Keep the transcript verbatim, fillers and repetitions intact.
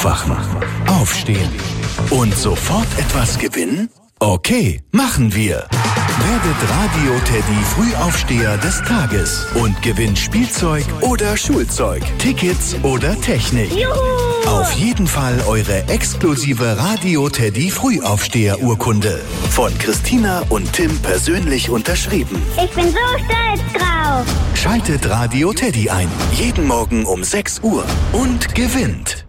Aufwachen, aufstehen und sofort etwas gewinnen? Okay, machen wir. Werdet Radio Teddy Frühaufsteher des Tages und gewinnt Spielzeug oder Schulzeug, Tickets oder Technik. Juhu! Auf jeden Fall eure exklusive Radio Teddy Frühaufsteher-Urkunde. Von Christina und Tim persönlich unterschrieben. Ich bin so stolz drauf. Schaltet Radio Teddy ein. Jeden Morgen um sechs Uhr und gewinnt.